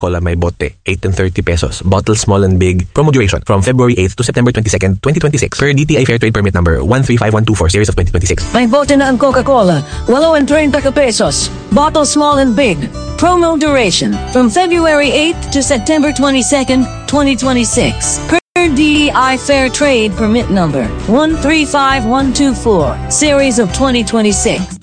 Cola May Bote, 8 and 30 pesos. Bottle small and big. Promo duration from February 8th to September 22nd, 2026. Per DTI Fair Trade Permit number 135124 series of 2026. May bote na ang Coca-Cola, 8 and 30 pesos. Bottle small and big. Promo duration from February 8th to September 22nd, 2026. Per DTI Fair Trade Permit number 135124 series of 2026.